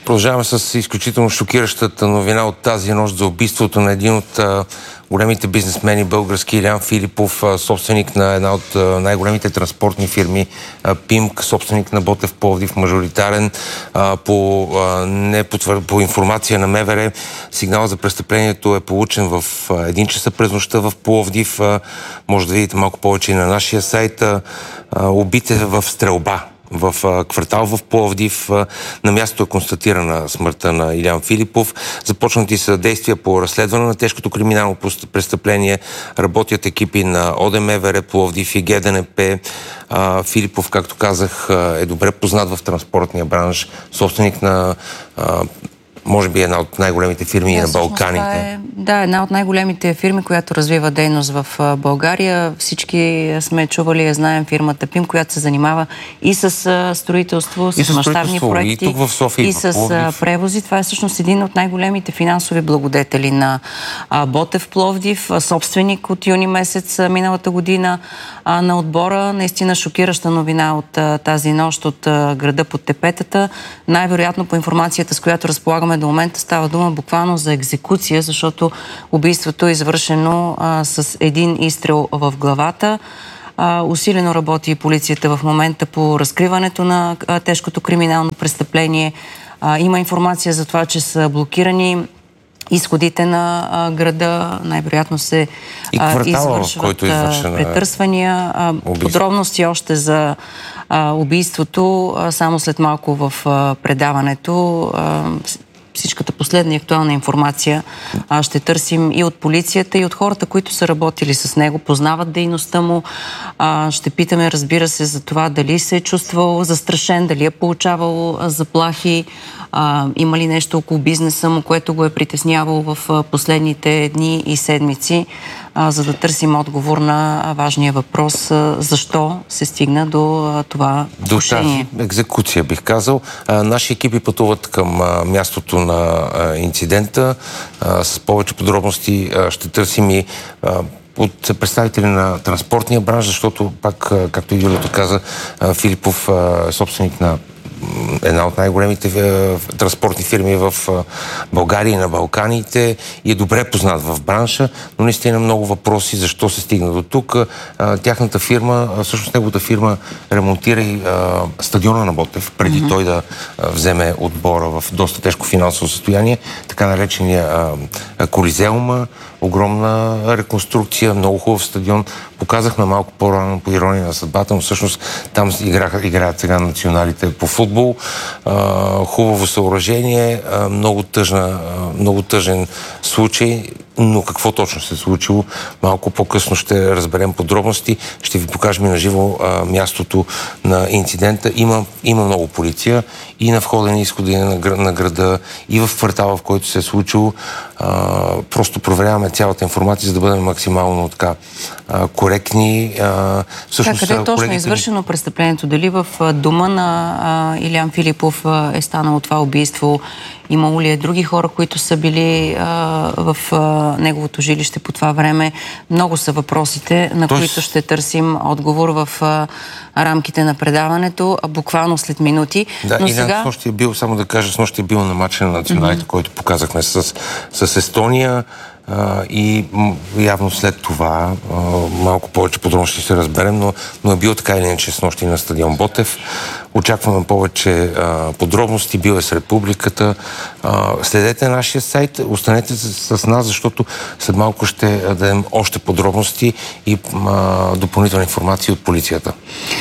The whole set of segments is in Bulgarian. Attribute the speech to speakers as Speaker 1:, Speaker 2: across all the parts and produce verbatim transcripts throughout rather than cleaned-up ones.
Speaker 1: Продължаваме с изключително шокиращата новина от тази нощ за убийството на един от а, големите бизнесмени български, Илиян Филипов, а, собственик на една от а, най-големите транспортни фирми, а, ПИМК, собственик на Ботев Пловдив, мажоритарен. А, по, а, не потвър... по информация на МВР, сигнал за престъплението е получен в а, един часа през нощта в Пловдив. А, може да видите малко повече и на нашия сайт. А, убит е в стрелба в а, квартал в Пловдив. А, на място е констатирана смъртта на Илиян Филипов. Започнати са действия по разследване на тежкото криминално престъпление. Работят екипи на ОДМВР Пловдив и ГДНП. А, Филипов, както казах, е добре познат в транспортния бранш. Собственик на а, може би една от най-големите фирми да, на Балканите.
Speaker 2: Е, да, една от най-големите фирми, която развива дейност в България. Всички сме чували, я знаем, фирмата ПИМ, която се занимава и с строителство, с, с мащабни проекти,
Speaker 1: и, тук в София,
Speaker 2: и с
Speaker 1: Пловдив.
Speaker 2: превози. Това е всъщност един от най-големите финансови благодетели на Ботев Пловдив, собственик от юни месец миналата година на отбора. Наистина шокираща новина от тази нощ от града под тепетата. Най-вероятно по информацията, с която разполагаме до момента, става дума буквално за екзекуция, защото убийството е извършено а, с един изстрел в главата. А, усилено работи полицията в момента по разкриването на а, тежкото криминално престъпление. А, има информация за това, че са блокирани изходите на а, града. Най-вероятно се а, извършват претърсвания. А, подробности още за а, убийството а, само след малко в а, предаването. А, Всичката последна и актуална информация а, ще търсим и от полицията, и от хората, които са работили с него, познават дейността му. А, ще питаме, разбира се, за това дали се е чувствал застрашен, дали е получавал а, заплахи, а, има ли нещо около бизнеса му, което го е притеснявало в а, последните дни и седмици, а, за да търсим отговор на а, важния въпрос а, защо се стигна до а, това покушение.
Speaker 1: До тази екзекуция, бих казал. А, наши екипи пътуват към а, мястото на а, инцидента. А, с повече подробности а, ще търсим и а, от представители на транспортния бранш, защото пак, а, както и Юлията каза, а, Филипов е собственик на една от най-големите е, транспортни фирми в е, България и на Балканите и е добре познат в бранша, но наистина много въпроси защо се стигна до тук. Е, тяхната фирма, всъщност неговата фирма ремонтира и е, стадиона на Ботев, преди mm-hmm. той да е, вземе отбора в доста тежко финансово състояние, така наречения е, Колизеума, огромна реконструкция, много хубав стадион. Показахме малко по-рано по ирония на съдбата, но всъщност там играха, играят сега националите по футбол. А, хубаво съоръжение, а, много, тъжна, а, много тъжен случай, но какво точно се е случило, малко по-късно ще разберем подробности. Ще ви покажем и на живо а, мястото на инцидента. Има, има много полиция и на входа и изхода на, на града, и в квартала, в който се е случило. А, просто проверяваме цялата информация, за да бъдем максимално така а, коректни. А,
Speaker 2: всъщност, къде точно колегите... е извършено престъплението? Дали в дома на а, Илиян Филипов а, е станало това убийство? Имало ли е други хора, които са били а, в а, неговото жилище по това време? Много са въпросите, на Тоест... които ще търсим отговор в а, рамките на предаването, а буквално след минути.
Speaker 1: Да,
Speaker 2: но
Speaker 1: и
Speaker 2: сега...
Speaker 1: с нощи е бил, само да кажа, с нощи е бил на матча на националите, mm-hmm. който показахме с, с Естония. Uh, и явно след това uh, малко повече подробно ще се разберем, но, но е бил така или иначе с нощи на стадион Ботев. Очакваме повече uh, подробности, бил е с Републиката. Uh, следете нашия сайт, останете с, с нас, защото след малко ще дадем още подробности и uh, допълнителна информация от полицията.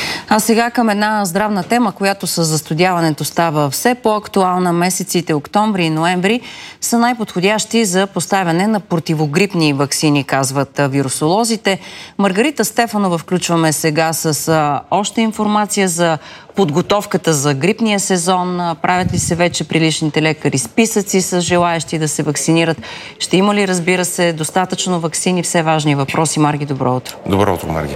Speaker 2: А сега към една здравна тема, която с застудяването става все по-актуална. Месеците октомври и ноември са най-подходящи за поставяне на противогрипни ваксини, казват вирусолозите. Маргарита Стефанова включваме сега с а, още информация за подготовката за грипния сезон. Правят ли се вече приличните лекари списъци с желаящи да се вакцинират? Ще има ли, разбира се, достатъчно ваксини? Все важни въпроси. Марги, добро утро.
Speaker 1: Добро утро, Марги.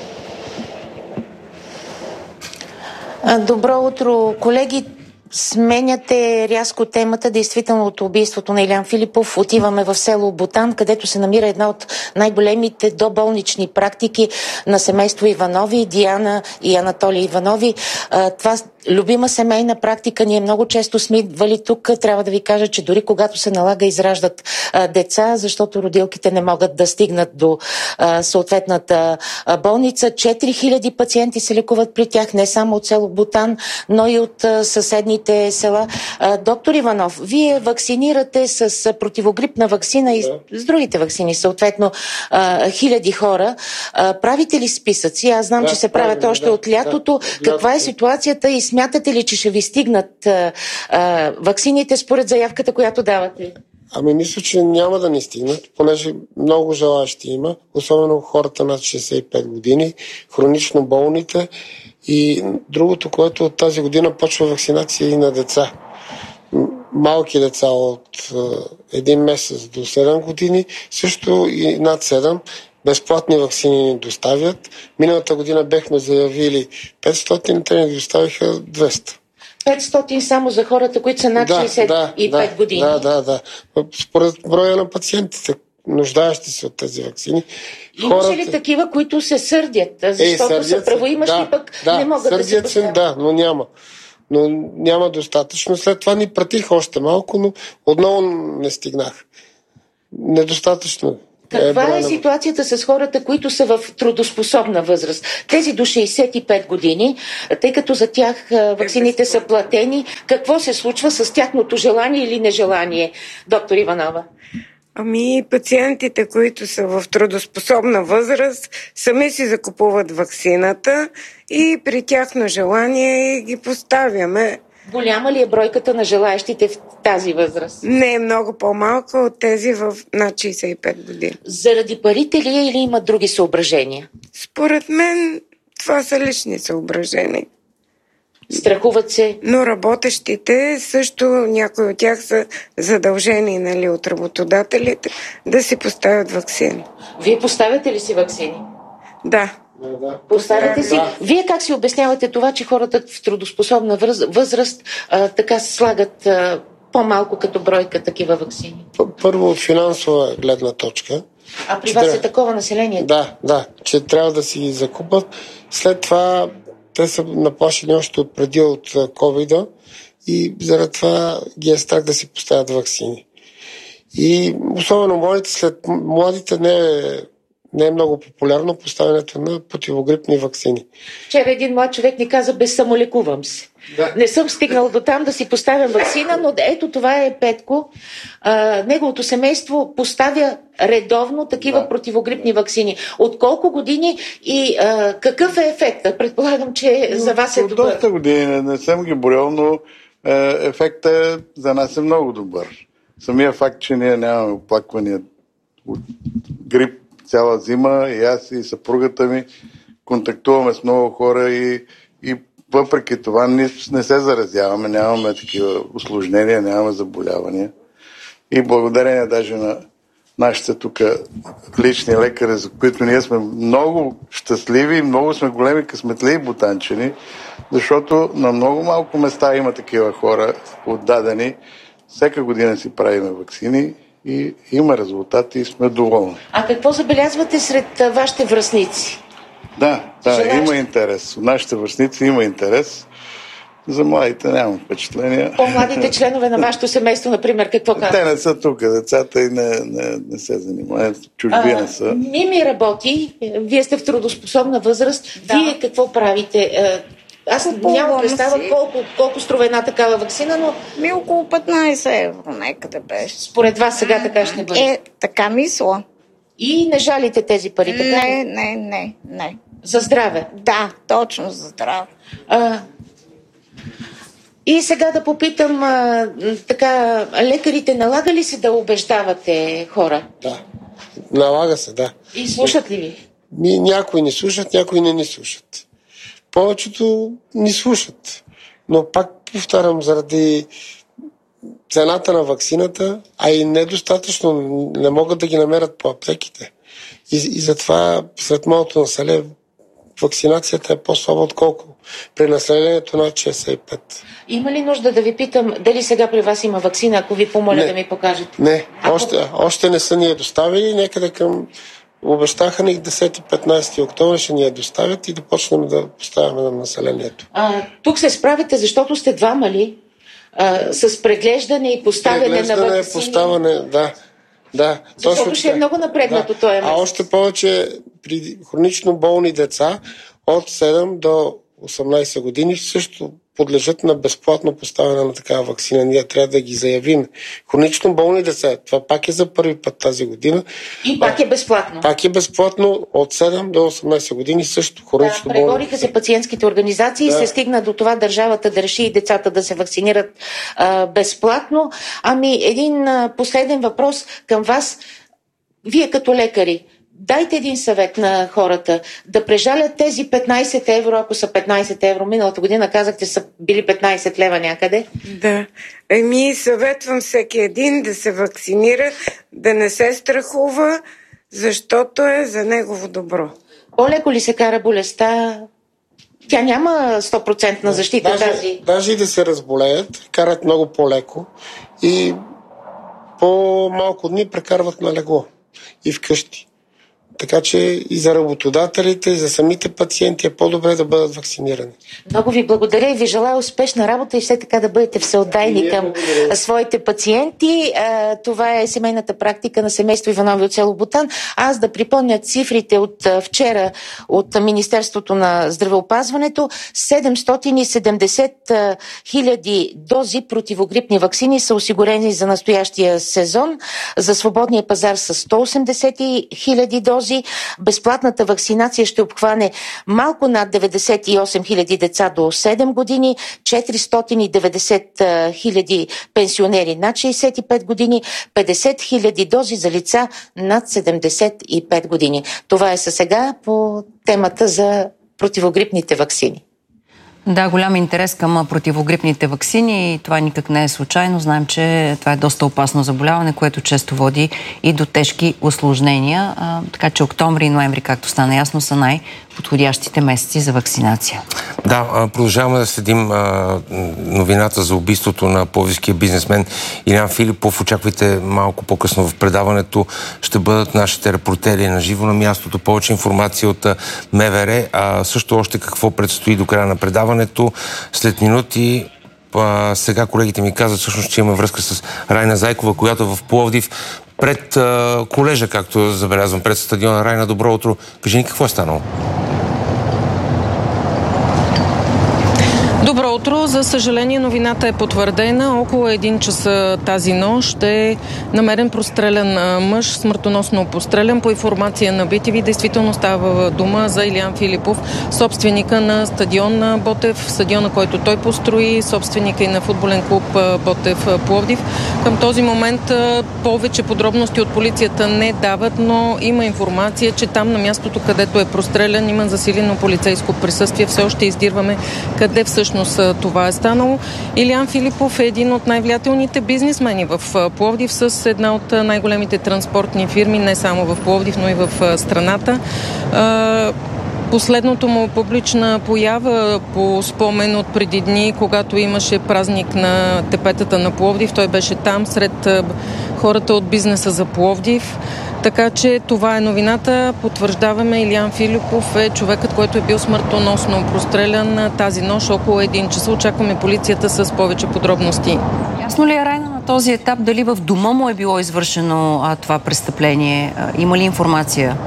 Speaker 3: Добро утро, колеги. Сменяте рязко темата. Действително от убийството на Илиян Филипов отиваме в село Ботан, където се намира една от най-големите доболнични практики на семейство Иванови, Диана и Анатолий Иванови. Това любима семейна практика. Ние много често сме идвали тук. Трябва да ви кажа, че дори когато се налага, израждат а, деца, защото родилките не могат да стигнат до а, съответната а, болница. четири хиляди пациенти се лекуват при тях, не само от село Бутан, но и от а, съседните села. А, доктор Иванов, вие вакцинирате с а, противогрипна вакцина и с, с другите вакцини, съответно а, хиляди хора. А, правите ли списъци? Аз знам, да, че се правят да, още да, от лятото. Да, Каква е ситуацията и смятате ли, че ще ви стигнат а, а, ваксините според заявката, която давате?
Speaker 4: Ами мисля, че няма да ни стигнат, понеже много желаящи има, особено хората над шейсет и пет години, хронично болните и другото, което от тази година почва вакцинация и на деца. Малки деца от един месец до седем години, също и над седем. Безплатни ваксини ни доставят. Миналата година бехме заявили петстотин, те ни доставиха двеста.
Speaker 3: петстотин само за хората, които са над
Speaker 4: да,
Speaker 3: шейсет и пет
Speaker 4: да,
Speaker 3: години.
Speaker 4: Да, да, да. Според броя на пациентите, нуждаещи се от тези ваксини.
Speaker 3: Имаше хората... ли такива, които се сърдят, защото е, са правоимащи, да, пък да, не могат да се поставят?
Speaker 4: Да, но няма. Но няма достатъчно. След това ни пратих още малко, но отново не стигнах. Недостатъчно.
Speaker 3: Каква е ситуацията с хората, които са в трудоспособна възраст? Тези до шейсет и пет години, тъй като за тях ваксините са платени, какво се случва с тяхното желание или нежелание, доктор Иванова?
Speaker 5: Ами пациентите, които са в трудоспособна възраст, сами си закупуват ваксината и при тяхно желание ги поставяме.
Speaker 3: Голяма ли е бройката на желаящите в тази възраст?
Speaker 5: Не, е много по-малка от тези в над шейсет и пет години.
Speaker 3: Заради парите ли е или има други съображения?
Speaker 5: Според мен това са лични съображения.
Speaker 3: Страхуват се?
Speaker 5: Но работещите също, някои от тях са задължени, нали, от работодателите да си поставят ваксини.
Speaker 3: Вие поставяте ли си ваксини?
Speaker 5: Да.
Speaker 3: Поставяте си. Вие как си обяснявате това, че хората в трудоспособна възраст а, така слагат а, по-малко като бройка такива ваксини?
Speaker 4: Първо от финансова гледна точка.
Speaker 3: А при вас трябва... е такова население?
Speaker 4: Да, да, че трябва да си ги закупат. След това те са наплашени още от преди от ковида и заради това ги е страх да си поставят ваксини. И особено младите, след младите не е Не е много популярно поставянето на противогрипни ваксини.
Speaker 3: Вчера един млад човек ни каза: без самолекувам се. Да. Не съм стигнал до там да си поставям ваксина, но ето това е Петко. А, неговото семейство поставя редовно такива да. противогрипни ваксини. От колко години и а, какъв е ефектът? Предполагам, че но, за вас е добър.
Speaker 6: От доста години не, не съм ги борил, но е, ефектът за нас е много добър. Самия факт, че ние нямаме оплаквания от грип цяла зима, и аз и съпругата ми контактуваме с много хора и, и въпреки това не, не се заразяваме, нямаме такива усложнения, нямаме заболявания. И благодарение даже на нашите тук лични лекари, за които ние сме много щастливи, много сме големи късметливи бутанчени, защото на много малко места има такива хора отдадени. Всяка година си правиме ваксини и има резултати и сме доволни.
Speaker 3: А какво забелязвате сред вашите връстници?
Speaker 6: Да, да,
Speaker 3: Желаещи?
Speaker 6: Има интерес. От нашите връстници има интерес. За младите нямам впечатления.
Speaker 3: По-младите членове на вашето семейство, например, какво казват?
Speaker 6: Те не са тук, децата и не, не, не се занимават. Чужбина са.
Speaker 3: Мими работи, вие сте в трудоспособна възраст. Да. Вие какво правите? Аз нямам представа колко, колко струва една такава ваксина, но...
Speaker 7: Ми около петнайсет евро, нека да беше.
Speaker 3: Според вас сега така ще бъде?
Speaker 7: Е, така мисля.
Speaker 3: И не жалите тези пари, така
Speaker 7: Не, не, не, не.
Speaker 3: За здраве?
Speaker 7: Да, точно за здраве.
Speaker 3: А, и сега да попитам, а, така, лекарите налага ли се да убеждавате хора?
Speaker 4: Да, налага се, да.
Speaker 3: И слушат ли ви?
Speaker 4: Ми, някои ни слушат, някои не ни слушат. Повечето ни слушат. Но пак повтарям, заради цената на ваксината, а и недостатъчно, не могат да ги намерят по аптеките. И, и затова сред моето население вакцинацията е по-слаба, отколко при населението над шейсет и пет.
Speaker 3: Има ли нужда да ви питам дали сега при вас има ваксина, ако ви помоля
Speaker 4: не,
Speaker 3: да ми покажете?
Speaker 4: Не,
Speaker 3: ако...
Speaker 4: още, още не са ни я доставили, някъде към Обещаха ни десети-петнайсети октомври ще ни я доставят и да почнем да поставяме на населението.
Speaker 3: А, тук се справите, защото сте двама ли? А, с преглеждане и поставяне
Speaker 4: преглеждане,
Speaker 3: на ваксини.
Speaker 4: Поставяне, да. Да,
Speaker 3: защото
Speaker 4: точно
Speaker 3: ще е много напреднато
Speaker 4: да.
Speaker 3: този месец.
Speaker 4: А още повече при хронично болни деца от седем до осемнайсет години също подлежат на безплатно поставяне на такава ваксина. Ние трябва да ги заявим. Хронично болни деца, това пак е за първи път тази година.
Speaker 3: И пак е безплатно.
Speaker 4: Пак е безплатно от седем до осемнайсет години също хронично
Speaker 3: да,
Speaker 4: болни.
Speaker 3: Преговориха се пациентските организации да. и се стигна до това държавата да реши и децата да се вакцинират а, безплатно. Ами един а, последен въпрос към вас. Вие като лекари, дайте един съвет на хората да прежалят тези петнайсет евро, ако са петнайсет евро. Миналата година казахте са били петнайсет лева някъде.
Speaker 5: Да. Еми съветвам всеки един да се вакцинира, да не се страхува, защото е за негово добро.
Speaker 3: По-леко ли се кара болестта? Тя няма сто процента защита
Speaker 4: даже,
Speaker 3: тази.
Speaker 4: Даже и да се разболеят, карат много по-леко и по-малко дни прекарват на легло и вкъщи. Така че и за работодателите, и за самите пациенти е по-добре да бъдат вакцинирани.
Speaker 3: Много ви благодаря и ви желая успешна работа и все така да бъдете всеотдайни към благодаря. Своите пациенти. Това е семейната практика на семейство Иванови от село Ботан. Аз да припомня цифрите от вчера от Министерството на здравеопазването. седемстотин и седемдесет хиляди дози противогрипни ваксини са осигурени за настоящия сезон. За свободния пазар са сто и осемдесет хиляди дози. Безплатната вакцинация ще обхване малко над деветдесет и осем хиляди деца до седем години, четиристотин и деветдесет хиляди пенсионери над шейсет и пет години, петдесет хиляди дози за лица над седемдесет и пет години. Това е със сега по темата за противогрипните ваксини.
Speaker 2: Да, голям интерес към противогрипните ваксини и това никак не е случайно. Знаем, че това е доста опасно заболяване, което често води и до тежки усложнения. А, така че октомври и ноември, както стана ясно, са най-подходящите месеци за вакцинация.
Speaker 1: Да, продължаваме да следим а, новината за убийството на пловдивския бизнесмен Илиян Филипов. Очаквайте малко по-късно в предаването. Ще бъдат нашите репортери на живо на мястото. Повече информация от МВР, а също още какво предстои до края на предаването. След минути а, сега колегите ми казват всъщност, че има връзка с Райна Зайкова, която е в Пловдив пред а, колежа, както забелязвам, пред стадиона. Райна, добро утро. Кажи ни какво е станало?
Speaker 8: Добро утро. За съжаление, новината е потвърдена. Около един часа тази нощ е намерен прострелян мъж, смъртоносно пострелян. По информация на би ти ви, действително става дума за Илиян Филипов, собственика на стадион Ботев, стадиона, който той построи, собственика и на футболен клуб Ботев Пловдив. Към този момент повече подробности от полицията не дават, но има информация, че там на мястото, където е прострелян, има засилено полицейско присъствие. Все още издирваме къде всъщност това е станало. Илиян Филипов е един от най-влиятелните бизнесмени в Пловдив с една от най-големите транспортни фирми, не само в Пловдив, но и в страната. Последното му публична поява по спомен от преди дни, когато имаше празник на тепетата на Пловдив, той беше там сред хората от бизнеса за Пловдив. Така че това е новината. Потвърждаваме, Илиян Филипов е човекът, който е бил смъртоносно прострелян тази нощ около един часа. Очакваме полицията с повече подробности.
Speaker 2: Ясно ли е, Райна, на този етап дали в дома му е било извършено а, това престъпление? А, има ли информация?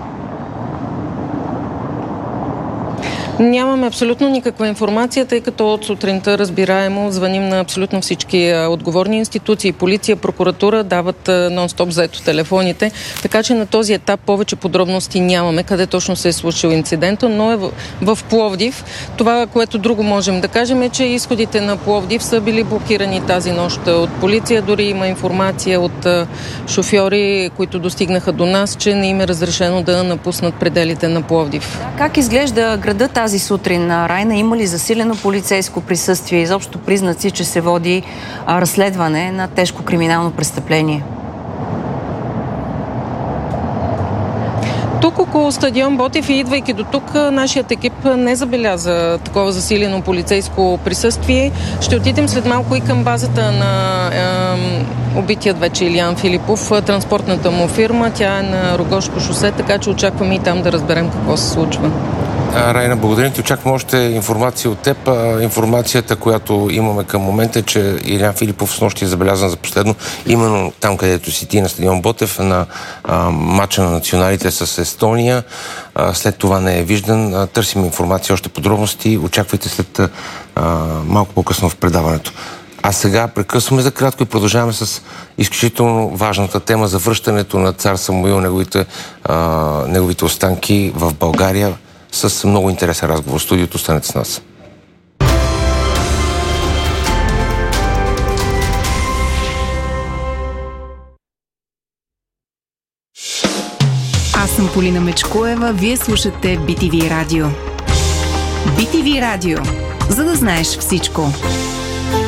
Speaker 8: Нямаме абсолютно никаква информация, тъй като от сутринта, разбираемо, звъним на абсолютно всички отговорни институции, полиция, прокуратура, дават нон-стоп заето телефоните, така че на този етап повече подробности нямаме, къде точно се е случил инцидента, но е в, в Пловдив. Това, което друго можем да кажем, е, че изходите на Пловдив са били блокирани тази нощ от полиция, дори има информация от шофьори, които достигнаха до нас, че не им е разрешено да напуснат пределите на Пловдив.
Speaker 2: Как изглежда градът тази сутрин, Райна? Има ли засилено полицейско присъствие, изобщо признаци, че се води а, разследване на тежко криминално престъпление?
Speaker 8: Тук около стадион Ботев и идвайки до тук, нашият екип не забеляза такова засилено полицейско присъствие. Ще отидем след малко и към базата на е, убитият вече Илиян Филипов, транспортната му фирма. Тя е на Рогошко шосе, така че очакваме и там да разберем какво се случва.
Speaker 1: Райна, благодаря ти. Очаквам още информация от теб. Информацията, която имаме към момента е, че Илиян Филипов с нощи е забелязан за последно именно там, където си ти на стадион Ботев, на а, матча на националите с Естония. А, след това не е виждан. А, търсим информация, още подробности. Очаквайте след а, малко по-късно в предаването. А сега прекъсваме за кратко и продължаваме с изключително важната тема за връщането на цар Самуил, неговите, а, неговите останки в България. С много интересен разговор в студиото. Останете с нас.
Speaker 9: Аз съм Полина Мечкоева. Вие слушате Би Ти Ви Радио. Би Ти Ви Радио. За да знаеш всичко.